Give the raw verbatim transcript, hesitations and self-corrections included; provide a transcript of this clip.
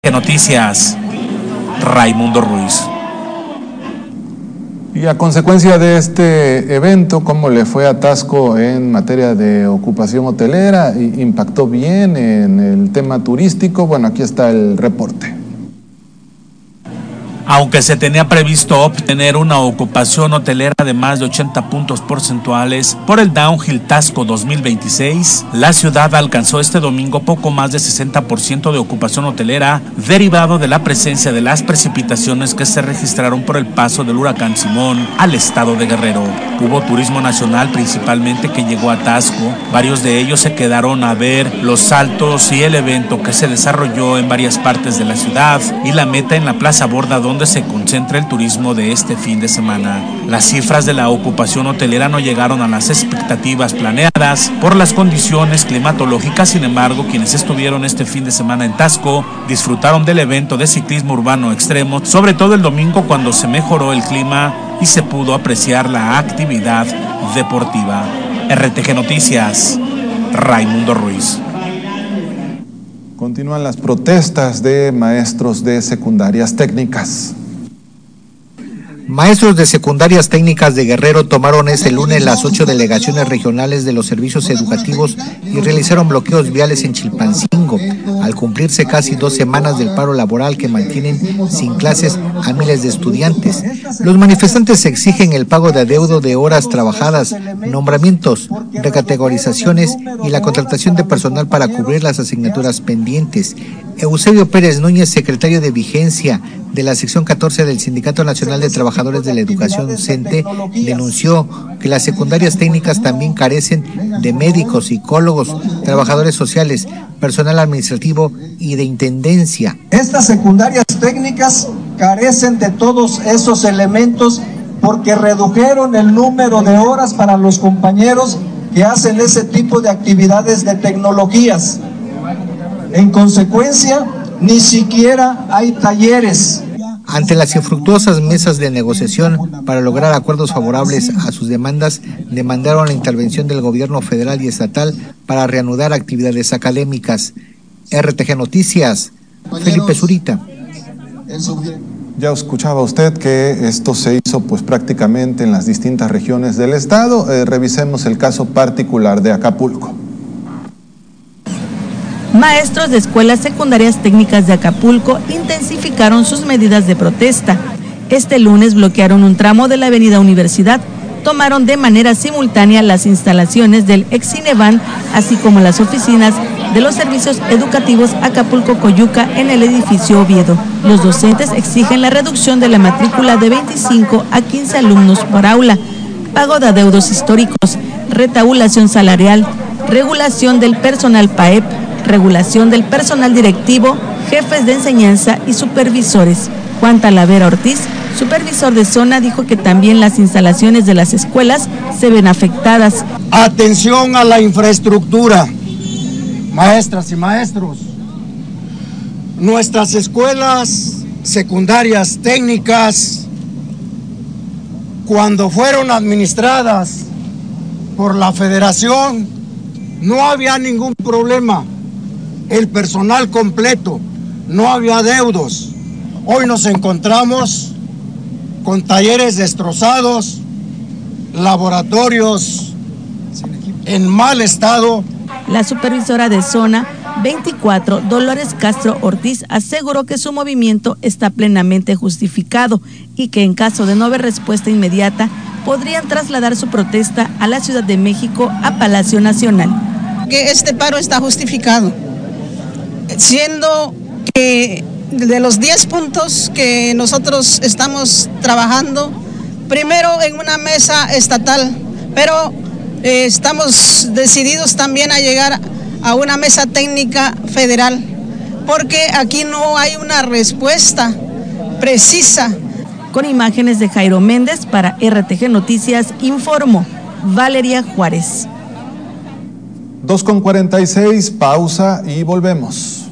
Noticias, Raimundo Ruiz. Y a consecuencia de este evento, ¿cómo le fue a Taxco en materia de ocupación hotelera? ¿Impactó bien en el tema turístico? Bueno, aquí está el reporte. Aunque se tenía previsto obtener una ocupación hotelera de más de ochenta puntos porcentuales por el Downhill Taxco dos mil veintiséis, la ciudad alcanzó este domingo poco más de sesenta por ciento de ocupación hotelera, derivado de la presencia de las precipitaciones que se registraron por el paso del huracán Simón al estado de Guerrero. Hubo turismo nacional principalmente que llegó a Taxco, varios de ellos se quedaron a ver los saltos y el evento que se desarrolló en varias partes de la ciudad y la meta en la Plaza Borda, donde se concentra el turismo de este fin de semana. Las cifras de la ocupación hotelera no llegaron a las expectativas planeadas por las condiciones climatológicas. Sin embargo, quienes estuvieron este fin de semana en Taxco disfrutaron del evento de ciclismo urbano extremo, sobre todo el domingo cuando se mejoró el clima y se pudo apreciar la actividad deportiva. R T G Noticias, Raimundo Ruiz. Continúan las protestas de maestros de secundarias técnicas. Maestros de secundarias técnicas de Guerrero tomaron este lunes las ocho delegaciones regionales de los servicios educativos y realizaron bloqueos viales en Chilpancingo, al cumplirse casi dos semanas del paro laboral que mantienen sin clases a miles de estudiantes. Los manifestantes exigen el pago de adeudo de horas trabajadas, nombramientos, recategorizaciones y la contratación de personal para cubrir las asignaturas pendientes. Eusebio Pérez Núñez, secretario de Vigencia de la sección catorce del Sindicato Nacional de Trabajadores de la Educación CENTE, denunció que las secundarias técnicas también carecen de médicos, psicólogos, trabajadores sociales, personal administrativo y de intendencia. Estas secundarias técnicas carecen de todos esos elementos porque redujeron el número de horas para los compañeros que hacen ese tipo de actividades de tecnologías. En consecuencia, ni siquiera hay talleres. Ante las infructuosas mesas de negociación para lograr acuerdos favorables a sus demandas, demandaron la intervención del gobierno federal y estatal para reanudar actividades académicas. R T G Noticias, Felipe Zurita. Ya escuchaba usted que esto se hizo pues prácticamente en las distintas regiones del estado. Eh, revisemos el caso particular de Acapulco. Maestros de escuelas secundarias técnicas de Acapulco intensificaron sus medidas de protesta. Este lunes bloquearon un tramo de la avenida Universidad, tomaron de manera simultánea las instalaciones del Ex-Cineban, así como las oficinas de los servicios educativos Acapulco-Coyuca en el edificio Oviedo. Los docentes exigen la reducción de la matrícula de veinticinco a quince alumnos por aula, pago de adeudos históricos, retabulación salarial, regulación del personal P A E P, regulación del personal directivo, jefes de enseñanza y supervisores. Juan Talavera Ortiz, supervisor de zona, dijo que también las instalaciones de las escuelas se ven afectadas. Atención a la infraestructura, maestras y maestros. Nuestras escuelas secundarias técnicas, cuando fueron administradas por la Federación, no había ningún problema. El personal completo, no había adeudos. Hoy nos encontramos con talleres destrozados, laboratorios en mal estado. La supervisora de zona veinticuatro, Dolores Castro Ortiz, aseguró que su movimiento está plenamente justificado y que en caso de no haber respuesta inmediata, podrían trasladar su protesta a la Ciudad de México, a Palacio Nacional. Que este paro está justificado, siendo que de los diez puntos que nosotros estamos trabajando, primero en una mesa estatal, pero eh, estamos decididos también a llegar a una mesa técnica federal, porque aquí no hay una respuesta precisa. Con imágenes de Jairo Méndez para R T G Noticias, informó Valeria Juárez. dos con cuarenta y seis, pausa y volvemos.